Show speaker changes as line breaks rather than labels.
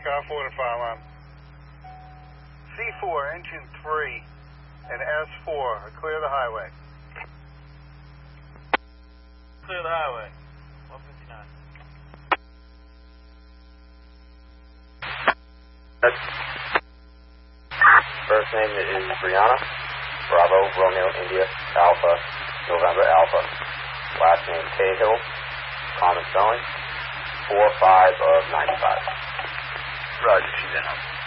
car 4 to fire alarm. C4, engine 3, and S4, clear the highway. Clear the highway. 159.
First name is Brianna. Bravo, Romeo, India, Alpha, November, Alpha. Last name Cahill. Common spelling. 45 of 95.
Roger, she's in.